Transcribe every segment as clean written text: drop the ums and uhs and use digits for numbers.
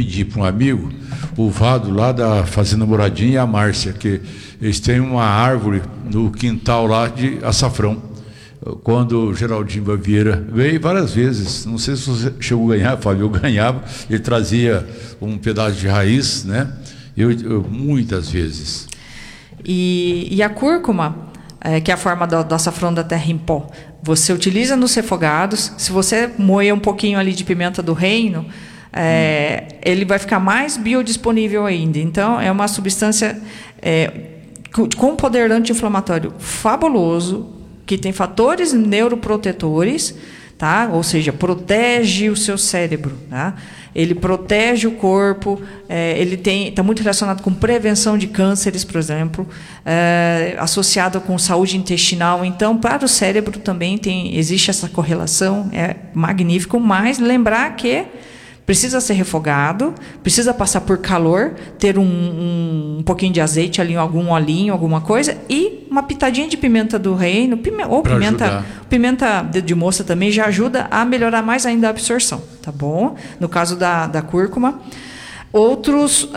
pedi para um amigo, o Vado, lá da Fazenda Moradinha, e a Márcia, que eles têm uma árvore no quintal lá de açafrão. Quando o Geraldinho Vieira veio várias vezes, não sei se você chegou a ganhar, Fábio, eu ganhava, ele trazia um pedaço de raiz, né? Eu muitas vezes. E a cúrcuma, que é a forma do açafrão da terra em pó, você utiliza nos refogados. Se você moer um pouquinho ali de pimenta do reino, ele vai ficar mais biodisponível ainda. Então, é uma substância com um poder anti-inflamatório fabuloso, que tem fatores neuroprotetores, tá? Ou seja, protege o seu cérebro, tá? Ele protege o corpo, ele está muito relacionado com prevenção de cânceres, por exemplo, associado com saúde intestinal. Então, para o cérebro também existe essa correlação, é magnífico, mas lembrar que precisa ser refogado, precisa passar por calor, ter um pouquinho de azeite ali, algum olhinho, alguma coisa, e uma pitadinha de pimenta do reino, ou pimenta dedo de moça também já ajuda a melhorar mais ainda a absorção, tá bom? No caso da cúrcuma. Outros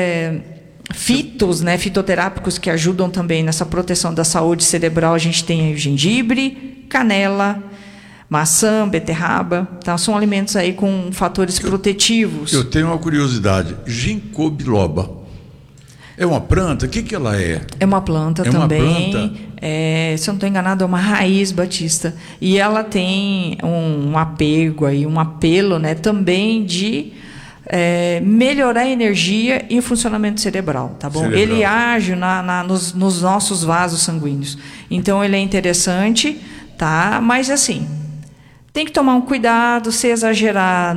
fitoterápicos que ajudam também nessa proteção da saúde cerebral, a gente tem aí o gengibre, canela, maçã, beterraba, tá? São alimentos aí com fatores protetivos. Eu tenho uma curiosidade. Ginkgo biloba é uma planta? O que ela é? É uma planta também. Uma planta? Se eu não estou enganado, é uma raiz, Batista. E ela tem um apego aí, um apelo, né, também de melhorar a energia e o funcionamento cerebral, tá bom? Ele age nos nossos vasos sanguíneos. Então ele é interessante, tá? Mas assim, tem que tomar um cuidado, se exagerar,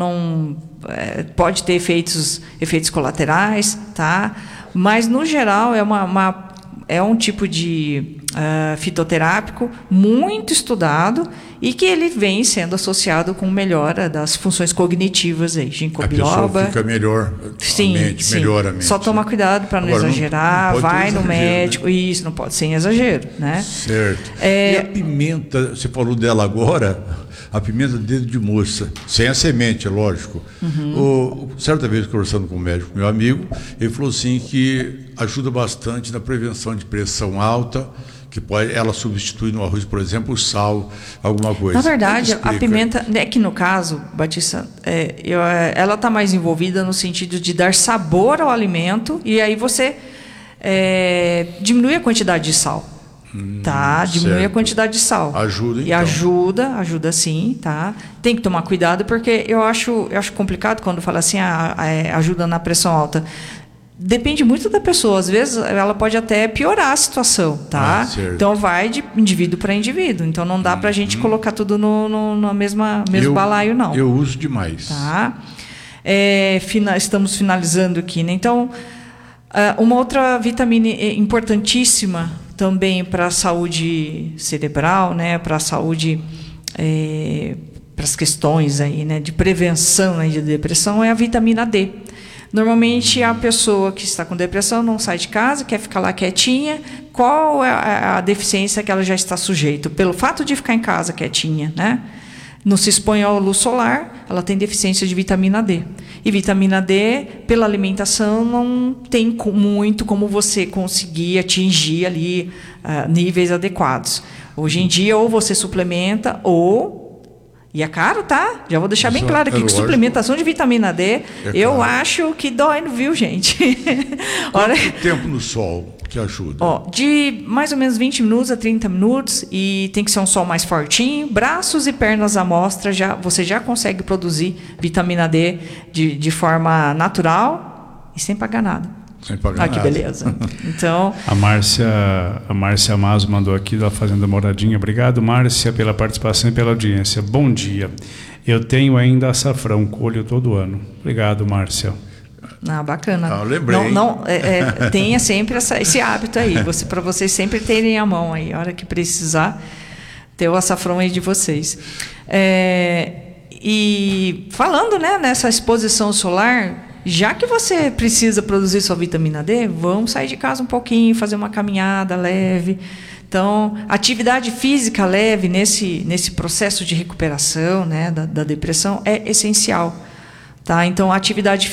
pode ter efeitos colaterais, tá? Mas, no geral, é um tipo de fitoterápico muito estudado e que ele vem sendo associado com melhora das funções cognitivas aí. Ginkgo biloba. A pessoa fica melhor, sim, melhora a mente. Só toma cuidado para não exagerar, vai no médico. Né? Isso, não pode, sem exagero, né? Certo. E a pimenta, você falou dela agora, a pimenta dedo de moça, sem a semente, é lógico. Certa vez, conversando com um médico, meu amigo, ele falou assim que ajuda bastante na prevenção de pressão alta, que ela substitui no arroz, por exemplo, o sal, alguma coisa. Na verdade, a pimenta, que no caso, Batista, ela está mais envolvida no sentido de dar sabor ao alimento, e aí você diminui a quantidade de sal. Tá, diminui certo. A quantidade de sal. Ajuda, então. E ajuda sim, tá? Tem que tomar cuidado, porque eu acho complicado quando fala assim, ajuda na pressão alta. Depende muito da pessoa. Às vezes, ela pode até piorar a situação, tá? Então, vai de indivíduo para indivíduo. Então, não dá para a gente colocar tudo no mesmo balaio, não. Eu uso demais. Tá? Estamos finalizando aqui, né? Então, uma outra vitamina importantíssima também para a saúde cerebral, né, para a saúde, para as questões aí, né, de prevenção, né, de depressão, é a vitamina D. Normalmente a pessoa que está com depressão não sai de casa, quer ficar lá quietinha. Qual é a deficiência que ela já está sujeita? Pelo fato de ficar em casa quietinha, né? Não se expõe à luz solar, ela tem deficiência de vitamina D. E vitamina D, pela alimentação, não tem muito como você conseguir atingir ali níveis adequados. Hoje em dia, ou você suplementa, e é caro, tá? Já vou deixar bem claro aqui que suplementação de vitamina D, eu acho que dói, viu, gente? Quanto tempo no sol que ajuda? De mais ou menos 20 minutos a 30 minutos, e tem que ser um sol mais fortinho. Braços e pernas à mostra, você já consegue produzir vitamina D de forma natural e sem pagar nada. Sem pagar que beleza. Então, a Márcia Amazo mandou aqui da Fazenda Moradinha. Obrigado, Márcia, pela participação e pela audiência. Bom dia. Eu tenho ainda açafrão, colho todo ano. Obrigado, Márcia. Bacana. Lembrei. Tenha sempre esse hábito aí, para vocês sempre terem a mão aí, a hora que precisar, ter o açafrão aí de vocês. E falando, né, nessa exposição solar, já que você precisa produzir sua vitamina D, vamos sair de casa um pouquinho, fazer uma caminhada leve. Então, atividade física leve nesse processo de recuperação, né, da depressão é essencial. Tá? Então, a atividade